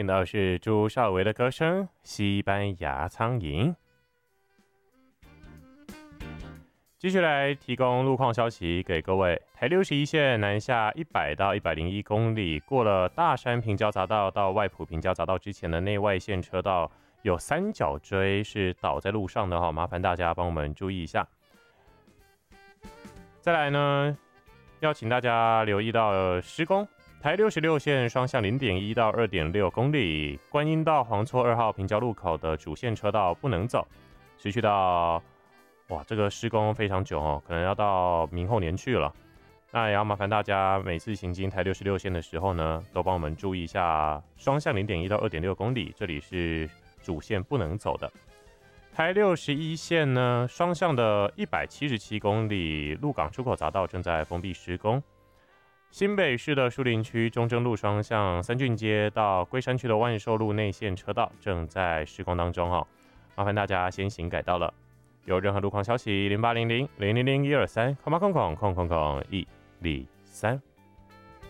听到是朱少维的歌声《西班牙苍蝇》。继续来提供路况消息给各位。台61线南下100到101公里，过了大山平交匝道到外埔平交匝道之前的内外线车道有三角锥是倒在路上的哈，麻烦大家帮我们注意一下。再来呢，要请大家留意到施工。台66线双向0.1到2.6公里，观音道黄厝2号平交路口的主线车道不能走，持续到这个施工非常久哦，可能要到明后年去了。那也要麻烦大家每次行经台66线的时候呢，都帮我们注意一下双向0.1到2.6公里，这里是主线不能走的。台61线呢，双向的177公里，鹿港出口匝道正在封闭施工。新北市的树林区中正路双向三郡街到龟山区的万寿路内线车道正在施工当中哦，麻烦大家先行改道了。有任何路况消息，0800-000-123，空123。